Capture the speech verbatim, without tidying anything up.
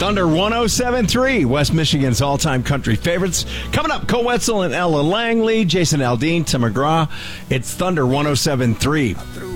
Thunder one oh seven point three, West Michigan's all-time country favorites. Coming up, Cole Wetzel and Ella Langley, Jason Aldean, Tim McGraw. It's Thunder one oh seven point three.